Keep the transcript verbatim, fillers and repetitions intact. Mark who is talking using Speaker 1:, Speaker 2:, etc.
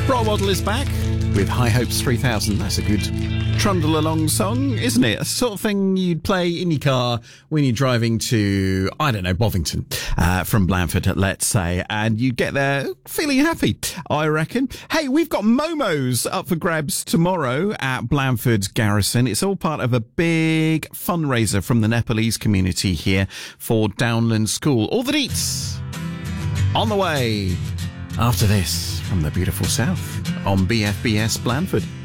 Speaker 1: Roll Waddle is back with High Hopes three thousand. That's a good trundle along song, isn't it? A sort of thing you'd play in your car when you're driving to, I don't know, Bovington, uh, from Blandford, let's say, and you get there feeling happy, I reckon. Hey, we've got Momos up for grabs tomorrow at Blandford Garrison. It's all part of a big fundraiser from the Nepalese community here for Downland School. All the deets on the way after this from the beautiful south on B F B S Blandford.